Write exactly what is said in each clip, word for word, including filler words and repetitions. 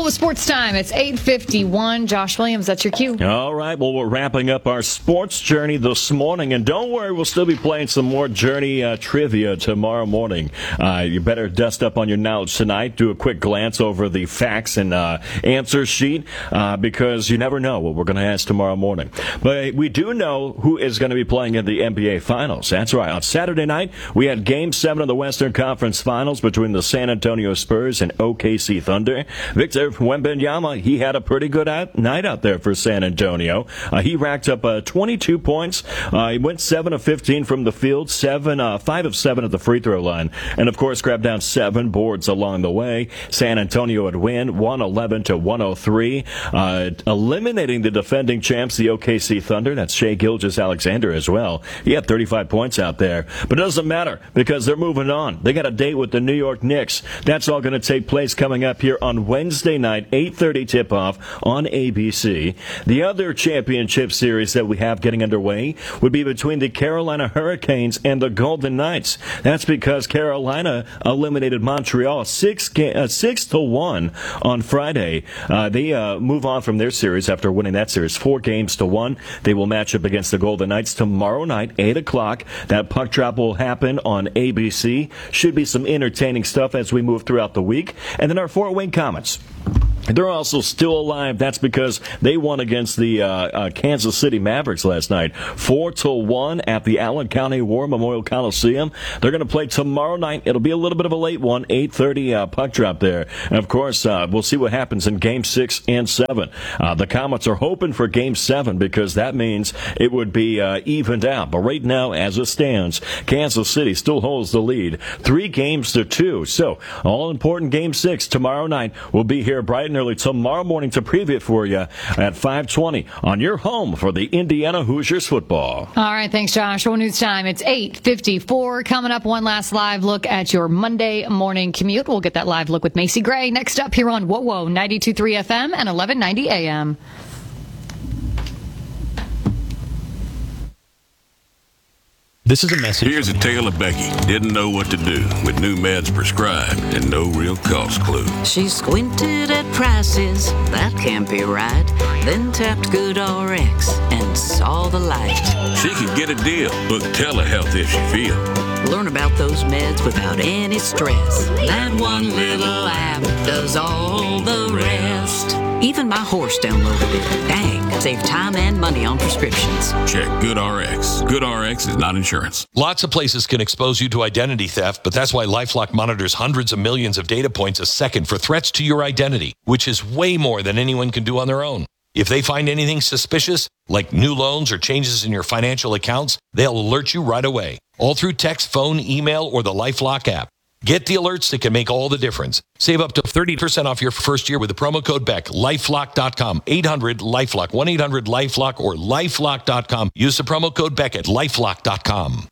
Well, with sports time, it's eight fifty-one. Josh Williams, that's your cue. All right, well, we're wrapping up our sports journey this morning, and don't worry, we'll still be playing some more Journey uh, trivia tomorrow morning. Uh, you better dust up on your knowledge tonight, do a quick glance over the facts and uh, answer sheet, uh, because you never know what we're going to ask tomorrow morning. But we do know who is going to be playing in the N B A Finals. That's right. On Saturday night, we had Game seven of the Western Conference Finals between the San Antonio Spurs and O K C Thunder. Victor Wembanyama, he had a pretty good out, night out there for San Antonio. Uh, he racked up uh, twenty-two points. Uh, he went seven of fifteen from the field, seven, uh, five of seven at the free throw line, and of course grabbed down seven boards along the way. San Antonio would win one eleven to one oh three, uh, eliminating the defending champs, the O K C Thunder. That's Shai Gilgeous-Alexander as well. He had thirty-five points out there, but it doesn't matter because they're moving on. They got a date with the New York Knicks. That's all going to take place coming up here on Wednesday night, eight thirty tip-off on A B C. The other championship series that we have getting underway would be between the Carolina Hurricanes and the Golden Knights. That's because Carolina eliminated Montreal six ga- uh, six to one on Friday. Uh, they uh, move on from their series after winning that series four games to one. They will match up against the Golden Knights tomorrow night, eight o'clock. That puck drop will happen on A B C. Should be some entertaining stuff as we move throughout the week. And then our Fort Wayne Comets. They're also still alive. That's because they won against the uh, uh, Kansas City Mavericks last night, four to one at the Allen County War Memorial Coliseum. They're going to play tomorrow night. It'll be a little bit of a late one, eight thirty uh, puck drop there. And of course, uh, we'll see what happens in Game Six and Seven. Uh, the Comets are hoping for Game Seven because that means it would be uh, evened out. But right now, as it stands, Kansas City still holds the lead, three games to two. So, all important Game Six tomorrow night. We'll be here bright and early tomorrow morning to preview it for you at five twenty on your home for the Indiana Hoosiers football. All right, thanks, Josh. Well, news time. It's eight fifty-four. Coming up, one last live look at your Monday morning commute. We'll get that live look with Macy Gray next up here on Whoa Whoa ninety-two point three F M and eleven ninety A M. This is a message. Here's a tale of Becky. Didn't know what to do with new meds prescribed and no real cost clue. She squinted at prices, that can't be right. Then tapped GoodRx and saw the light. She could get a deal. Book telehealth if she feel. Learn about those meds without any stress. That one little app does all the rest. Even my horse downloaded it. Dang, save time and money on prescriptions. Check GoodRx. GoodRx is not insurance. Lots of places can expose you to identity theft, but that's why LifeLock monitors hundreds of millions of data points a second for threats to your identity, which is way more than anyone can do on their own. If they find anything suspicious, like new loans or changes in your financial accounts, they'll alert you right away, all through text, phone, email, or the LifeLock app. Get the alerts that can make all the difference. Save up to thirty percent off your first year with the promo code Beck. LifeLock dot com. eight hundred LifeLock. one eight hundred LifeLock or LifeLock dot com. Use the promo code Beck at LifeLock dot com.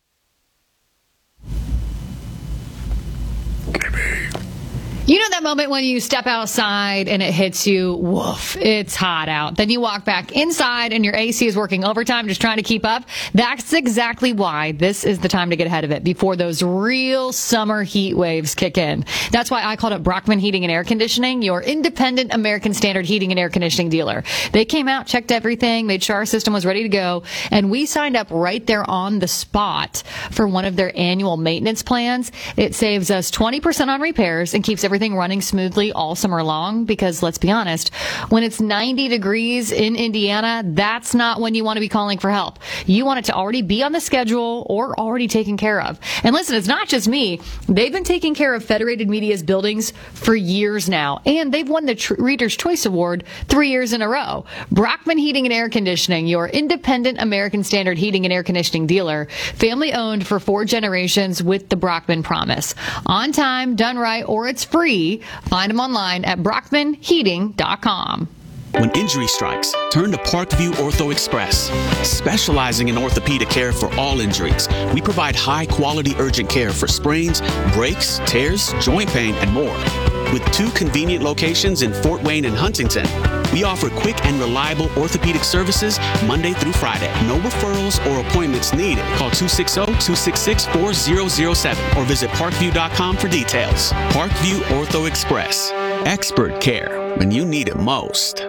You know that moment when you step outside and it hits you, woof, it's hot out. Then you walk back inside and your A C is working overtime just trying to keep up. That's exactly why this is the time to get ahead of it before those real summer heat waves kick in. That's why I called up Brockman Heating and Air Conditioning, your independent American Standard heating and air conditioning dealer. They came out, checked everything, made sure our system was ready to go, and we signed up right there on the spot for one of their annual maintenance plans. It saves us twenty percent on repairs and keeps everything running smoothly all summer long because, let's be honest, when it's ninety degrees in Indiana, that's not when you want to be calling for help. You want it to already be on the schedule or already taken care of. And listen, it's not just me. They've been taking care of Federated Media's buildings for years now, and they've won the Tr- Reader's Choice Award three years in a row. Brockman Heating and Air Conditioning, your independent American Standard heating and air conditioning dealer, family owned for four generations with the Brockman promise. On time, done right, or it's free. Find them online at brockman heating dot com. When injury strikes, turn to Parkview Ortho Express. Specializing in orthopedic care for all injuries, we provide high-quality urgent care for sprains, breaks, tears, joint pain, and more. With two convenient locations in Fort Wayne and Huntington, we offer quick and reliable orthopedic services Monday through Friday. No referrals or appointments needed. Call two six zero, two six six, four zero zero seven or visit parkview dot com for details. Parkview Ortho Express. Expert care when you need it most.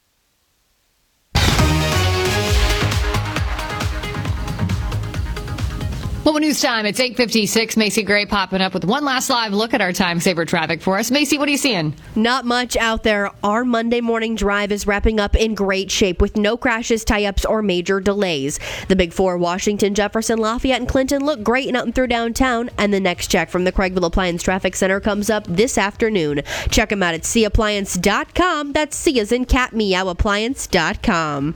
Well, news time. It's eight fifty-six. Macy Gray popping up with one last live look at our time saver traffic for us. Macy, what are you seeing? Not much out there. Our Monday morning drive is wrapping up in great shape with no crashes, tie-ups, or major delays. The big four, Washington, Jefferson, Lafayette, and Clinton, look great out and through downtown. And the next check from the Craigville Appliance Traffic Center comes up this afternoon. Check them out at C appliance dot com. That's C as in cat, meow, appliance dot com.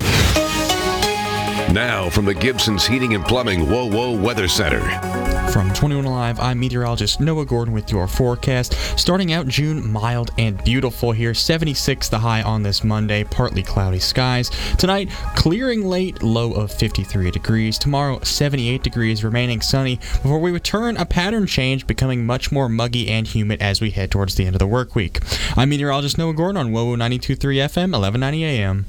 Now from the Gibson's Heating and Plumbing Whoa Whoa Weather Center. From twenty-one Alive, I'm meteorologist Noah Gordon with your forecast. Starting out June, mild and beautiful here. seventy-six the high on this Monday, partly cloudy skies. Tonight, clearing late, low of fifty-three degrees. Tomorrow, seventy-eight degrees, remaining sunny, before we return a pattern change, becoming much more muggy and humid as we head towards the end of the work week. I'm meteorologist Noah Gordon on Whoa Whoa ninety-two point three F M, eleven ninety A M.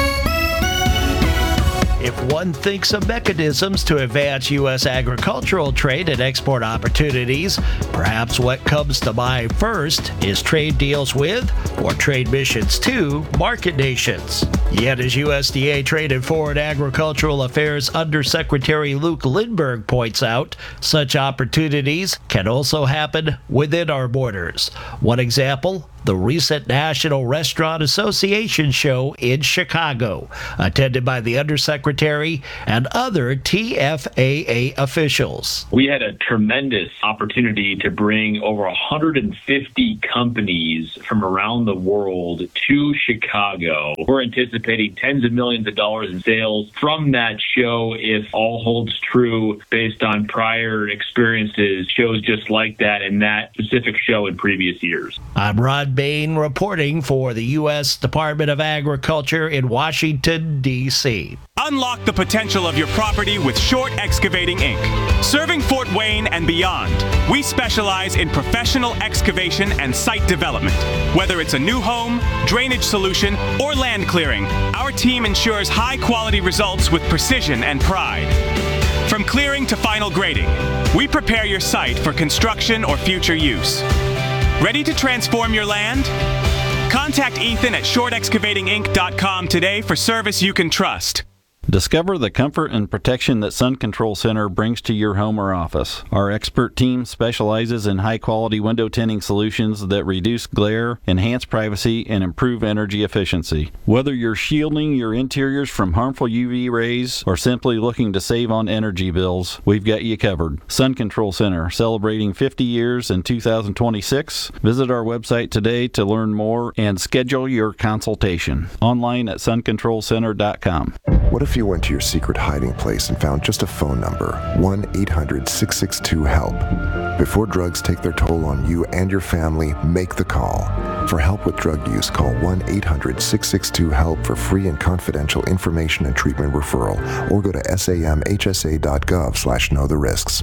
If one thinks of mechanisms to advance U S agricultural trade and export opportunities, perhaps what comes to mind first is trade deals with, or trade missions to, market nations. Yet as U S D A Trade and Foreign Agricultural Affairs Undersecretary Luke Lindberg points out, such opportunities can also happen within our borders. One example, the recent National Restaurant Association show in Chicago, attended by the Undersecretary and other T F A A officials. We had a tremendous opportunity to bring over one hundred fifty companies from around the world to Chicago. We're anticipating tens of millions of dollars in sales from that show if all holds true based on prior experiences, shows just like that in that specific show in previous years. I'm Rod Bain reporting for the U S Department of Agriculture in Washington, D C Unlock the potential of your property with Short Excavating Incorporated. Serving Fort Wayne and beyond, we specialize in professional excavation and site development. Whether it's a new home, drainage solution, or land clearing, our team ensures high-quality results with precision and pride. From clearing to final grading, we prepare your site for construction or future use. Ready to transform your land? Contact Ethan at short excavating inc dot com today for service you can trust. Discover the comfort and protection that Sun Control Center brings to your home or office. Our expert team specializes in high-quality window tinting solutions that reduce glare, enhance privacy, and improve energy efficiency. Whether you're shielding your interiors from harmful U V rays or simply looking to save on energy bills, we've got you covered. Sun Control Center, celebrating fifty years in two thousand twenty-six. Visit our website today to learn more and schedule your consultation. Online at sun control center dot com. What if you went to your secret hiding place and found just a phone number, one eight hundred six six two HELP? Before drugs take their toll on you and your family, make the call. For help with drug use, call one eight hundred six six two HELP for free and confidential information and treatment referral, or go to samhsa dot gov slash know the risks.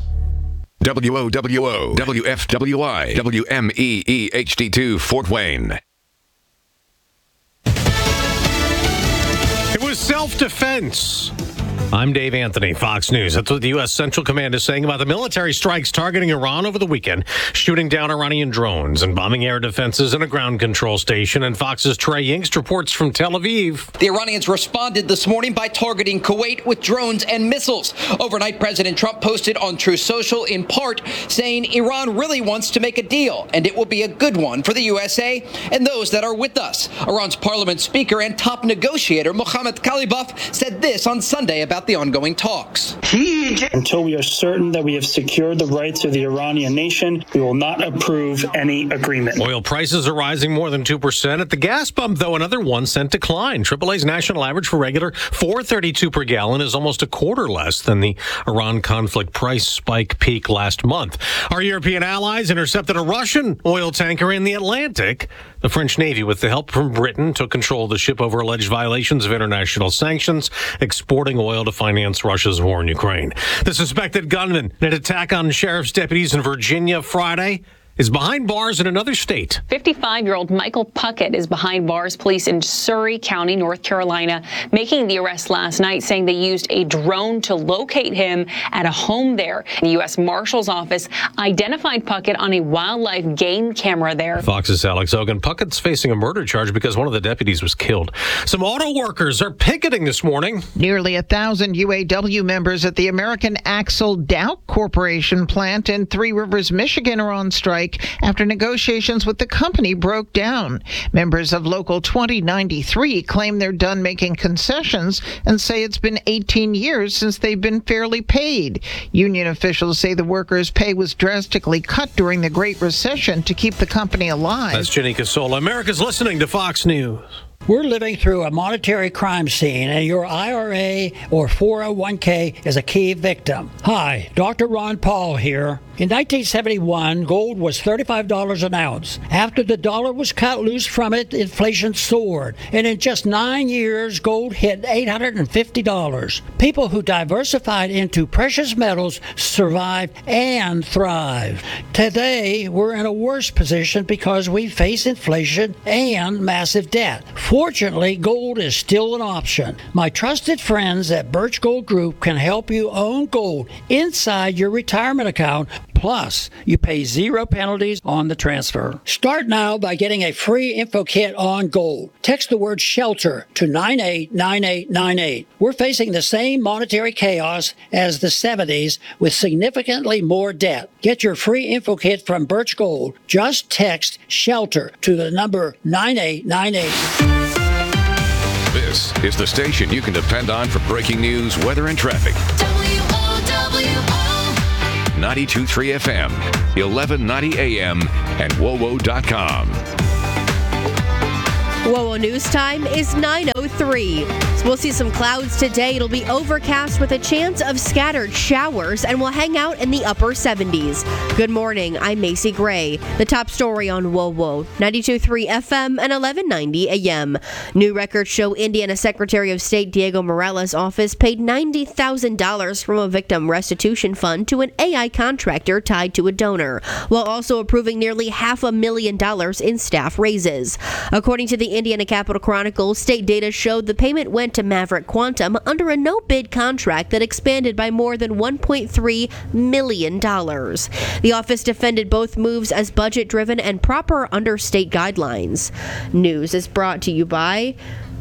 W O W O, W F W I, W M E E H D two, Fort Wayne. It was self-defense. I'm Dave Anthony, Fox News. That's what the U S. Central Command is saying about the military strikes targeting Iran over the weekend, shooting down Iranian drones and bombing air defenses and a ground control station. And Fox's Trey Yingst reports from Tel Aviv. The Iranians responded this morning by targeting Kuwait with drones and missiles. Overnight, President Trump posted on Truth Social in part saying Iran really wants to make a deal, and it will be a good one for the U S A and those that are with us. Iran's parliament speaker and top negotiator Mohammad Khalibaf said this on Sunday about the ongoing talks. Until we are certain that we have secured the rights of the Iranian nation, we will not approve any agreement. Oil prices are rising more than two percent. At the gas pump, though, another one cent decline. triple A's national average for regular four thirty-two per gallon is almost a quarter less than the Iran conflict price spike peak last month. Our European allies intercepted a Russian oil tanker in the Atlantic. The French Navy, with the help from Britain, took control of the ship over alleged violations of international sanctions, exporting oil to finance Russia's war in Ukraine. The suspected gunman in an attack on sheriff's deputies in Virginia Friday is behind bars in another state. fifty-five-year-old Michael Puckett is behind bars. Police in Surrey County, North Carolina, making the arrest last night, saying they used a drone to locate him at a home there. The U S Marshal's Office identified Puckett on a wildlife game camera there. Fox's Alex Ogan. Puckett's facing a murder charge because one of the deputies was killed. Some auto workers are picketing this morning. Nearly a thousand U A W members at the American Axle Dow Corporation plant in Three Rivers, Michigan are on strike after negotiations with the company broke down. Members of Local twenty ninety-three claim they're done making concessions and say it's been eighteen years since they've been fairly paid. Union officials say the workers' pay was drastically cut during the Great Recession to keep the company alive. That's Jenny Casola. America's listening to Fox News. We're living through a monetary crime scene, and your I R A or four oh one k is a key victim. Hi, Doctor Ron Paul here. In nineteen seventy-one, gold was thirty-five dollars an ounce. After the dollar was cut loose from it, inflation soared. And in just nine years, gold hit eight hundred fifty dollars. People who diversified into precious metals survived and thrived. Today, we're in a worse position because we face inflation and massive debt. Fortunately, gold is still an option. My trusted friends at Birch Gold Group can help you own gold inside your retirement account. Plus, you pay zero penalties on the transfer. Start now by getting a free info kit on gold. Text the word SHELTER to nine eight nine eight nine eight. We're facing the same monetary chaos as the seventies with significantly more debt. Get your free info kit from Birch Gold. Just text SHELTER to the number nine eight nine eight. This is the station you can depend on for breaking news, weather, and traffic. W O W O ninety-two point three F M, eleven ninety A M, and W O W O dot com. W O W O News Time is nine oh three. So we'll see some clouds today. It'll be overcast with a chance of scattered showers, and we'll hang out in the upper seventies. Good morning, I'm Macy Gray. The top story on W O W O, ninety-two point three F M and eleven ninety A M. New records show Indiana Secretary of State Diego Morales' office paid ninety thousand dollars from a victim restitution fund to an A I contractor tied to a donor, while also approving nearly half a million dollars in staff raises. According to the Indiana Capital Chronicle, state data showed the payment went to Maverick Quantum under a no-bid contract that expanded by more than one point three million dollars. The office defended both moves as budget-driven and proper under state guidelines. News is brought to you by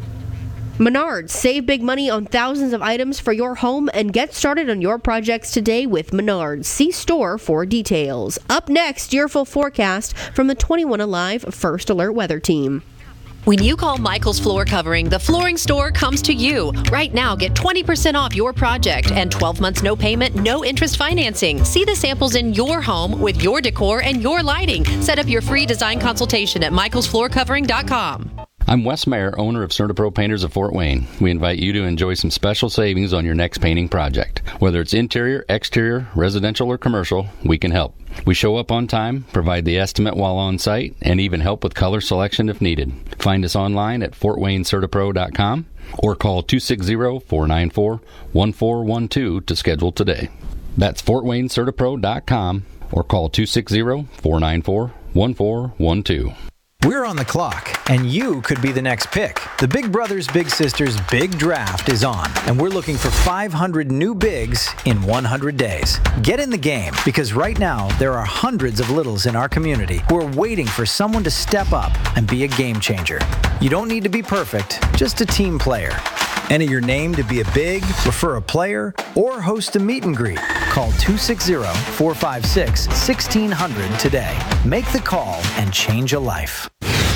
Menards. Save big money on thousands of items for your home and get started on your projects today with Menards. See store for details. Up next, your full forecast from the twenty-one Alive First Alert Weather Team. When you call Michael's Floor Covering, the flooring store comes to you. Right now, get twenty percent off your project and twelve months no payment, no interest financing. See the samples in your home with your decor and your lighting. Set up your free design consultation at michaels floor covering dot com. I'm Wes Mayer, owner of CertaPro Painters of Fort Wayne. We invite you to enjoy some special savings on your next painting project. Whether it's interior, exterior, residential, or commercial, we can help. We show up on time, provide the estimate while on site, and even help with color selection if needed. Find us online at fort wayne certapro dot com or call two six zero, four nine four, one four one two to schedule today. That's fort wayne certapro dot com or call two six zero, four nine four, one four one two. We're on the clock, and you could be the next pick. The Big Brothers Big Sisters Big Draft is on, and we're looking for five hundred new bigs in one hundred days. Get in the game, because right now there are hundreds of littles in our community who are waiting for someone to step up and be a game changer. You don't need to be perfect, just a team player. Enter your name to be a big, refer a player, or host a meet and greet. Call two six zero, four five six, one six zero zero today. Make the call and change a life.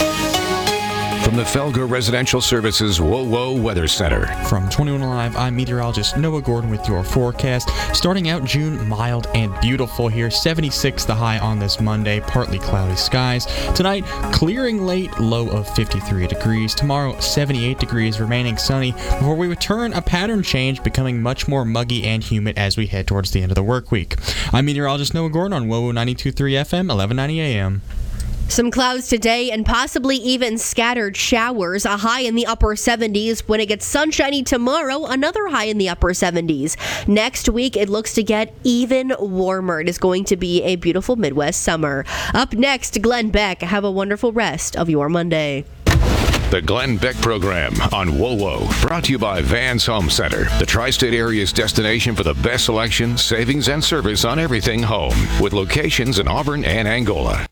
From the Felger Residential Services W O W O Weather Center. From twenty-one Alive, I'm meteorologist Noah Gordon with your forecast. Starting out June, mild and beautiful here. seventy-six the high on this Monday, partly cloudy skies. Tonight, clearing late, low of fifty-three degrees. Tomorrow, seventy-eight degrees, remaining sunny, before we return a pattern change, becoming much more muggy and humid as we head towards the end of the work week. I'm meteorologist Noah Gordon on W O W O ninety-two point three F M, eleven ninety A M. Some clouds today and possibly even scattered showers. A high in the upper seventies. When it gets sunshiny tomorrow, another high in the upper seventies. Next week, it looks to get even warmer. It is going to be a beautiful Midwest summer. Up next, Glenn Beck. Have a wonderful rest of your Monday. The Glenn Beck Program on W O W O, brought to you by Vans Home Center, the tri-state area's destination for the best selection, savings, and service on everything home, with locations in Auburn and Angola.